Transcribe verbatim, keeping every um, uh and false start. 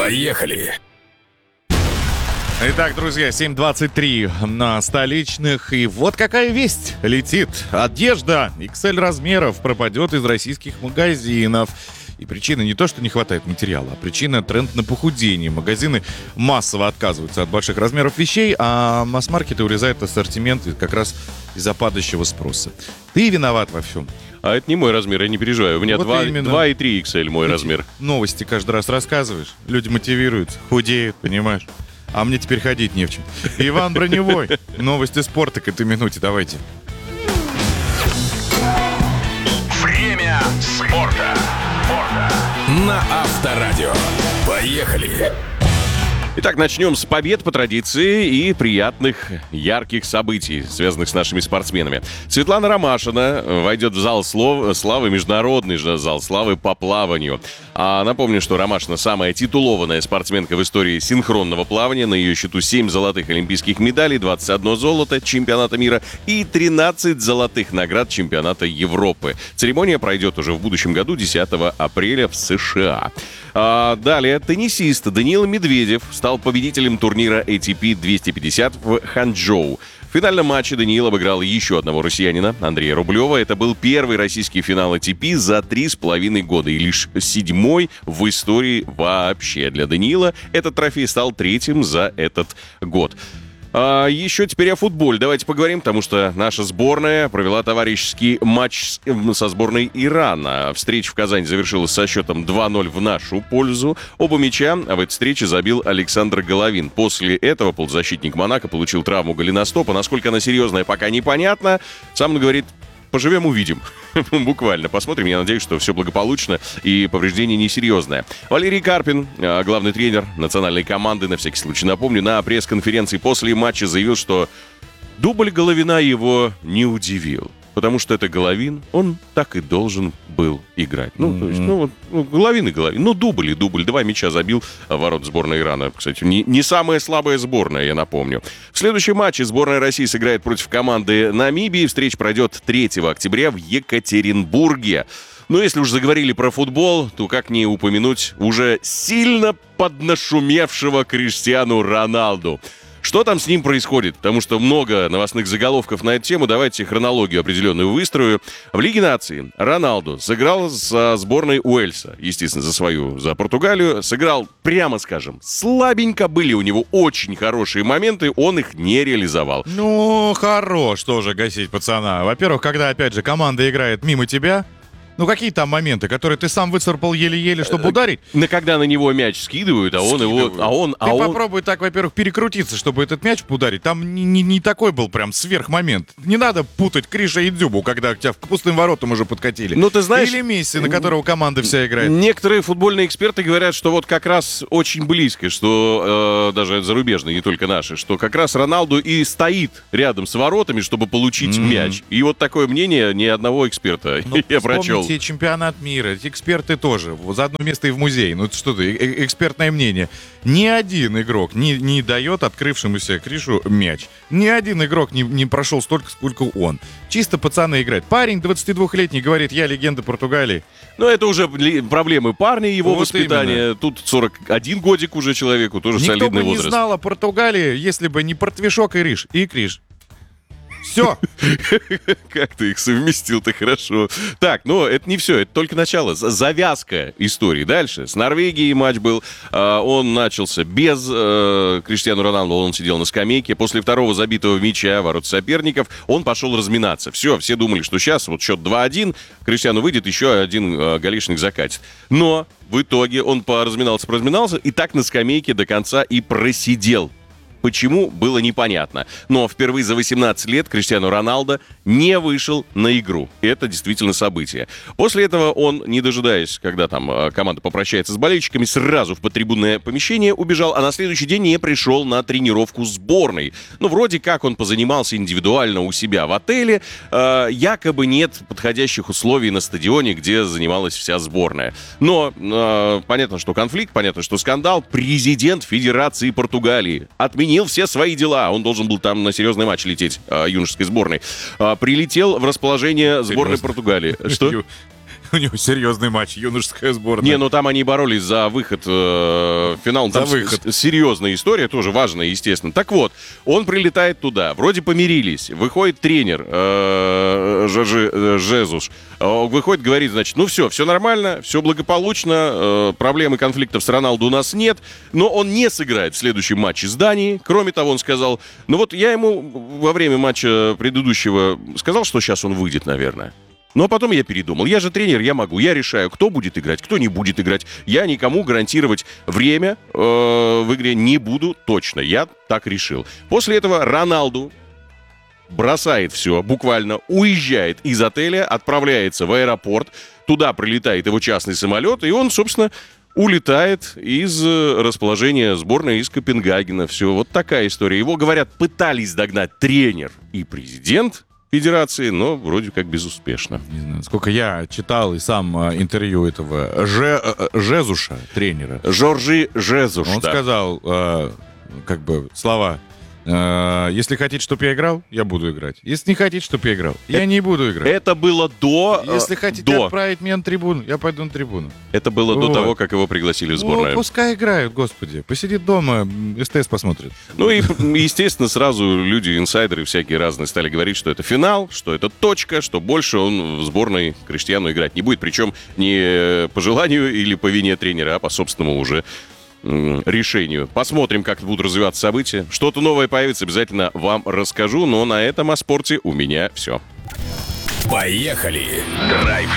Поехали! Итак, друзья, семь двадцать три на столичных. И вот какая весть летит. Одежда икс эль размеров пропадет из российских магазинов. И причина не то, что не хватает материала, а причина — тренд на похудение. Магазины массово отказываются от больших размеров вещей, а масс-маркеты урезают ассортимент как раз из-за падающего спроса. Ты виноват во всем. А это не мой размер, я не переживаю. У меня Вот два, именно. два и три икс эль мой Эти размер. Новости каждый раз рассказываешь, люди мотивируются, худеют, понимаешь? А мне теперь ходить не в чем. Иван Броневой. Новости спорта к этой минуте. Давайте. Время спорта. На Авторадио. Поехали! Итак, начнем с побед по традиции и приятных, ярких событий, связанных с нашими спортсменами. Светлана Ромашина войдет в зал слов, славы, международный же зал славы по плаванию. А напомню, что Ромашина самая титулованная спортсменка в истории синхронного плавания. На ее счету семь золотых олимпийских медалей, двадцать одно золото чемпионата мира и тринадцать золотых наград чемпионата Европы. Церемония пройдет уже в будущем году, десятого апреля в США. А далее теннисист Даниил Медведев стал победителем турнира эй ти пи двести пятьдесят в Ханчжоу. В финальном матче Даниил обыграл еще одного россиянина, Андрея Рублева. Это был первый российский финал эй ти пи за три с половиной года и лишь седьмой в истории вообще. Для Даниила этот трофей стал третьим за этот год. А еще теперь о футболе. Давайте поговорим, потому что наша сборная провела товарищеский матч со сборной Ирана. Встреча в Казани завершилась со счетом два ноль в нашу пользу. Оба мяча в этой встрече забил Александр Головин. После этого полузащитник Монако получил травму голеностопа. Насколько она серьезная, пока непонятно. Сам он говорит: поживем, увидим. Буквально. Посмотрим. Я надеюсь, что все благополучно и повреждение несерьезное. Валерий Карпин, главный тренер национальной команды, на всякий случай напомню, на пресс-конференции после матча заявил, что дубль Головина его не удивил. Потому что это Головин, он так и должен был играть. Ну, mm-hmm. то есть, ну, вот, ну, Головин и Головин. Ну, дубль и дубль. Два мяча забил ворот сборной Ирана. Кстати, не, не самая слабая сборная, я напомню. В следующем матче сборная России сыграет против команды Намибии. Встреча пройдет третьего октября в Екатеринбурге. Но если уж заговорили про футбол, то как не упомянуть уже сильно поднашумевшего Криштиану Роналду. Что там с ним происходит? Потому что много новостных заголовков на эту тему. Давайте хронологию определенную выстрою. В Лиге наций Роналду сыграл за сборной Уэльса. Естественно, за свою, за Португалию. Сыграл, прямо скажем, слабенько. Были у него очень хорошие моменты. Он их не реализовал. Ну, хорош тоже гасить пацана. Во-первых, когда, опять же, команда играет мимо тебя, ну, какие там моменты, которые ты сам выцарпал еле-еле, чтобы ударить? На когда на него мяч скидывают, а он Скидывают. его... А он, а ты он... попробуй так, во-первых, перекрутиться, чтобы этот мяч ударить. Там не, не, не такой был прям сверхмомент. Не надо путать Криша и Дзюбу, когда тебя к пустым воротам уже подкатили. Ну, ты знаешь... Или Месси, на которого команда вся играет. Некоторые футбольные эксперты говорят, что вот как раз очень близко, что э, даже зарубежные, не только наши, что как раз Роналду и стоит рядом с воротами, чтобы получить mm-hmm. мяч. И вот такое мнение ни одного эксперта ну, я прочел. Вспомните чемпионат мира, эти эксперты тоже. Вот за одно место и в музее. Ну что ты, э- экспертное мнение. Ни один игрок не, не дает открывшемуся Кришу мяч. Ни один игрок не, не прошел столько, сколько он. Чисто пацаны играют. Парень двадцатидвухлетний говорит: я легенда Португалии. Но это уже проблемы парня, его вот воспитание. Именно. Тут сорок один годик уже человеку, тоже Никто солидный бы возраст. не знал о Португалии, если бы не Портвишок и Риш. И Криш. Все. Как ты их совместил-то хорошо. Так, ну, это не все, это только начало. Завязка истории. Дальше. С Норвегией матч был. Он начался без Криштиану Роналду. Он сидел на скамейке. После второго забитого мяча ворот соперников он пошел разминаться. Все, все думали, что сейчас вот счет два один. Криштиану выйдет, еще один голишник закатит. Но в итоге он поразминался, поразминался и так на скамейке до конца и просидел. Почему, было непонятно. Но впервые за восемнадцать лет Криштиану Роналдо не вышел на игру. Это действительно событие. После этого он, не дожидаясь, когда там команда попрощается с болельщиками, сразу в подтрибунное помещение убежал, а на следующий день не пришел на тренировку сборной. Ну, вроде как он позанимался индивидуально у себя в отеле. Э, якобы нет подходящих условий на стадионе, где занималась вся сборная. Но э, понятно, что конфликт, понятно, что скандал. Президент Федерации Португалии отменил все свои дела. Он должен был там на серьезный матч лететь э, юношеской сборной. Э, прилетел в расположение сборной Серьезно? Португалии. Что? У него серьезный матч, юношеская сборная. Не, ну там они боролись за выход э, в финал. За Там выход. с- серьезная история, тоже важная, естественно. Так вот, он прилетает туда, вроде помирились. Выходит тренер э, Жоржи э, Жезус. Э, Выходит, говорит, значит, ну все, все нормально, все благополучно, э, проблем и конфликтов с Роналду у нас нет, но он не сыграет в следующем матче с Данией. Кроме того, он сказал, ну вот я ему во время матча предыдущего сказал, что сейчас он выйдет, наверное. Но потом я передумал. Я же тренер, я могу. Я решаю, кто будет играть, кто не будет играть. Я никому гарантировать время э, в игре не буду точно. Я так решил. После этого Роналду бросает все, буквально уезжает из отеля, отправляется в аэропорт. Туда прилетает его частный самолет, и он, собственно, улетает из э, расположения сборной из Копенгагена. Все, вот такая история. Его, говорят, пытались догнать тренер и президент Федерации, но вроде как безуспешно. Не знаю, сколько я читал и сам а, интервью этого Же, а, Жезуша, тренера. Жоржи Жезус, Он да. сказал, а, как бы, слова. а, Если хотите, чтобы я играл, я буду играть. Если не хотите, чтобы я играл, я не буду играть. Это было до... э, Если хотите до. отправить меня на трибуну, я пойду на трибуну. Это было Вот. до того, как его пригласили в сборную. Ну, пускай играют, господи. Посидит дома, м, СТС посмотрит. Ну и, естественно, сразу люди, инсайдеры всякие разные стали говорить, что это финал, что это точка, что больше он в сборной Криштиану играть не будет. Причем не по желанию или по вине тренера, а по собственному уже м, решению. Посмотрим, как будут развиваться события. Что-то новое появится, обязательно вам расскажу. Но на этом о спорте у меня все. Поехали! Драйв